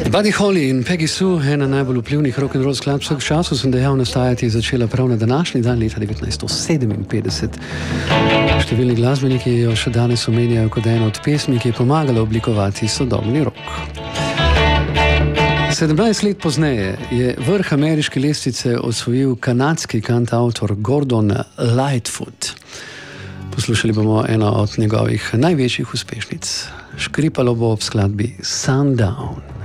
Buddy Holly in Peggy Sue, ena najbolj vplivnih rock'n'roll skladb vseh časov, sem dejal, nastajati je začela prav na današnji dan leta 1957. Številni glasbeniki jo še danes omenjajo kot eno od pesmi, ki je pomagala oblikovati sodobni rock. 17 let pozneje je vrh ameriške lestvice osvojil kanadski kantavtor Gordon Lightfoot. Poslušali bomo eno od njegovih največjih uspešnic. Škripalo bo ob skladbi Sundown.